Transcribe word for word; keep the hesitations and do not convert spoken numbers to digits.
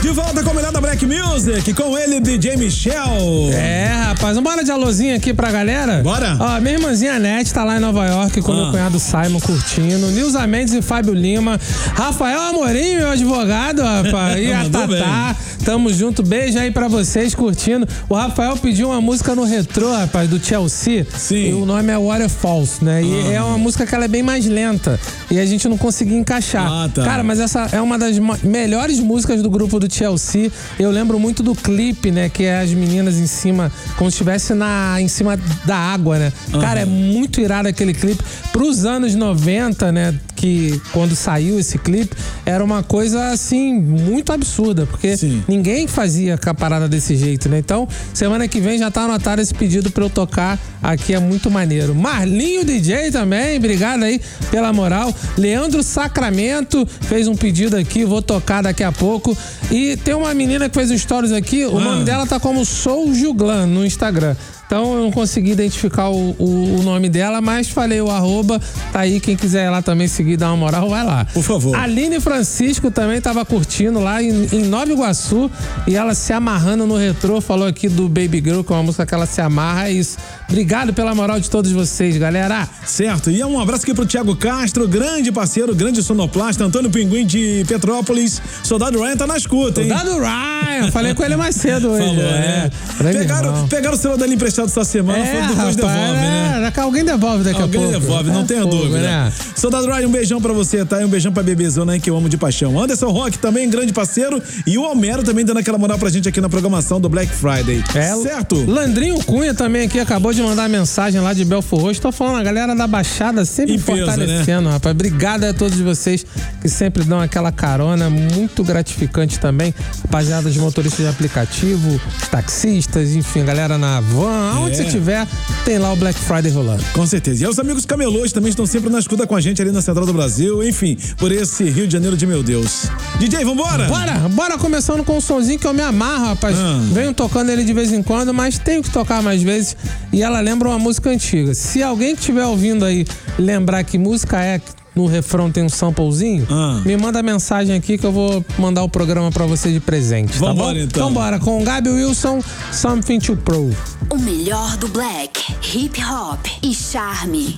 De volta com a melhor da Black Music, com ele, D J Michel. É, rapaz, bora de alôzinho aqui pra galera? Bora. Ó, minha irmãzinha Nete tá lá em Nova York com ah. meu cunhado Simon curtindo, Nilza Mendes e Fábio Lima, Rafael Amorim, meu advogado, rapaz, e a Tatá. Tamo junto, beijo aí pra vocês curtindo. O Rafael pediu uma música no retrô, rapaz, do Chelsea. Sim. E o nome é Waterfalls, né? E ah. é uma música que ela é bem mais lenta. E a gente não conseguia encaixar. Ah, tá. Cara, mas essa é uma das melhores músicas do grupo do Chelsea. Eu lembro muito do clipe, né? Que é as meninas em cima, como se estivesse na, em cima da água, né? Uhum. Cara, é muito irado aquele clipe. Pros anos noventa, né? Que quando saiu esse clipe, era uma coisa, assim, muito absurda. Porque Sim. ninguém fazia a parada desse jeito, né? Então, semana que vem já tá anotado esse pedido pra eu tocar aqui, é muito maneiro. Marlinho D J também, obrigado aí pela moral. Leandro Sacramento fez um pedido aqui, vou tocar daqui a pouco. E tem uma menina que fez um stories aqui, o ah. nome dela tá como Sou Juglan no Instagram. Então eu não consegui identificar o, o, o nome dela, mas falei o arroba, tá aí, quem quiser ir lá também seguir, dar uma moral, vai lá. Por favor. Aline Francisco também tava curtindo lá em, em Nova Iguaçu e ela se amarrando no retrô, falou aqui do Baby Girl, que é uma música que ela se amarra, é isso. Obrigado pela moral de todos vocês, galera. Certo, e um abraço aqui pro Thiago Castro, grande parceiro, grande sonoplasta, Antônio Pinguim de Petrópolis, Soldado Ryan tá na escuta, hein? Soldado Ryan, falei com ele mais cedo hoje. Falou, é. é. Pegaram, pegaram o celular dele emprestado essa semana, é, foi, depois rapaz, devolve, é, né? Alguém devolve daqui alguém a pouco. Alguém devolve, não é, tenha fogo, dúvida. Né? Soldado Ryan, um beijão pra você, tá? E um beijão pra bebezona aí que eu amo de paixão. Anderson Rock também, grande parceiro. E o Homero também dando aquela moral pra gente aqui na programação do Black Friday. É, certo? Landrinho Cunha também aqui acabou de mandar mensagem lá de Belfort Roxo. Tô falando, a galera da Baixada sempre em fortalecendo, peso, né? Rapaz. Obrigado a todos vocês que sempre dão aquela carona, muito gratificante também. Rapaziada de motoristas de aplicativo, taxistas, enfim, galera na van, aonde é. você tiver, tem lá o Black Friday rolando. Com certeza. E os amigos camelôs também estão sempre na escuta com a gente ali na Central do Brasil, enfim, por esse Rio de Janeiro de meu Deus. D J, vambora? Bora! Bora começando com um sonzinho que eu me amarro, rapaz. Ah. Venho tocando ele de vez em quando, mas tenho que tocar mais vezes. E ela lembra uma música antiga. Se alguém que estiver ouvindo aí lembrar que música é, no refrão tem um samplezinho, ah. me manda mensagem aqui que eu vou mandar o programa pra você de presente, tá Vambora, bom? Então. Então bora, com o Gabi Wilson, Something to Prove. O melhor do black, hip hop e charme.